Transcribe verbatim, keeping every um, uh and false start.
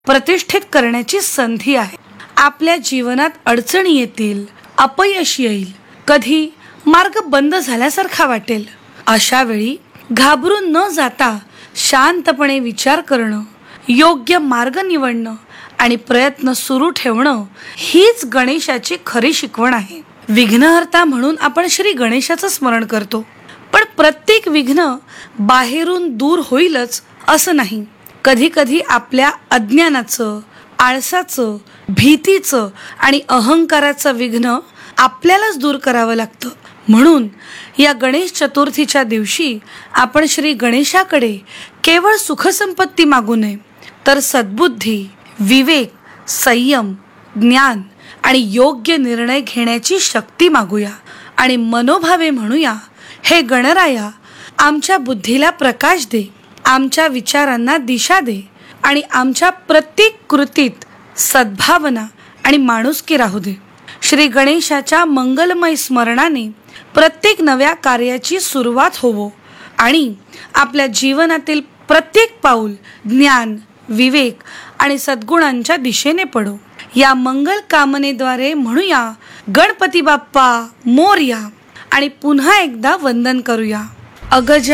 प्रतिष्ठित करण्याची संधी आहे. आपल्या जीवनात अडचणी येतील, अपयश येईल, कधी मार्ग बंद झाल्यासारखा वाटेल. अशा वेळी घाबरून न जाता शांतपणे विचार करणं, योग्य मार्ग निवडणं आणि प्रयत्न सुरू ठेवणं हीच गणेशाची खरी शिकवण आहे. विघ्नहर्ता म्हणून आपण श्री गणेशाचं स्मरण करतो, पण प्रत्येक विघ्न बाहेरून दूर होईलच असं नाही. कधी कधी आपल्या अज्ञानाचं, आळसाचं, भीतीचं आणि अहंकाराचं विघ्न आपल्यालाच दूर करावं लागतं. म्हणून या गणेश चतुर्थीच्या दिवशी आपण श्री गणेशाकडे केवळ सुखसंपत्ती मागू नये, तर सद्बुद्धी, विवेक, संयम, ज्ञान आणि योग्य निर्णय घेण्याची शक्ती मागूया आणि मनोभावे म्हणूया, हे गणराया, आमच्या बुद्धीला प्रकाश दे, आमच्या विचारांना दिशा दे आणि आमच्या प्रत्येक कृतीत सद्भावना आणि माणुसकी राहू दे. श्री गणेशाच्या मंगलमय स्मरणाने प्रत्येक नव्या कार्याची सुरुवात होवो आणि आपल्या जीवनातील प्रत्येक पाऊल ज्ञान, विवेक आणि सद्गुणांच्या दिशेने पडो. या मंगल कामनेद्वारे म्हणूया, गणपती बाप्पा मोरया आणि पुन्हा एकदा वंदन करूया. अगजा